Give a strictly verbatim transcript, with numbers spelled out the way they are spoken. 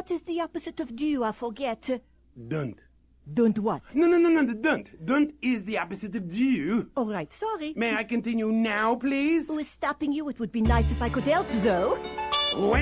What is the opposite of do? I forget. Don't. Don't what? No, no, no, no, don't. Don't is the opposite of do. All right, sorry. May I continue now, please? Who is stopping you? It would be nice if I could help, though. When